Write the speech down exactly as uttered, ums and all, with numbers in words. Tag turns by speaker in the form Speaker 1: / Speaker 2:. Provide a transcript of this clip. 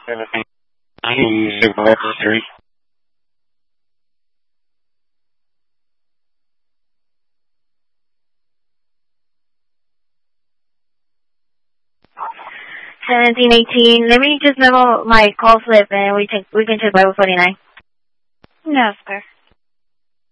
Speaker 1: Supervisor three.
Speaker 2: seventeen eighteen. Let me just memo my call slip and we can we can check Bible forty-nine.
Speaker 3: No, sir.